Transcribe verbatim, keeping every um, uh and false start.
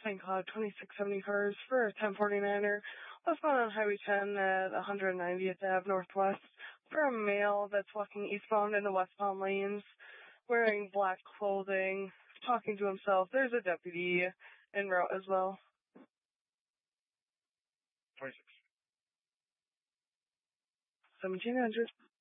Saint Cloud twenty-six seventy cars for a ten forty-niner. Westbound on Highway ten at one ninetieth Ave Northwest for a male that's walking eastbound in the westbound lanes, wearing black clothing, talking to himself. There's a deputy en route as well. twenty-six. seventeen hundred.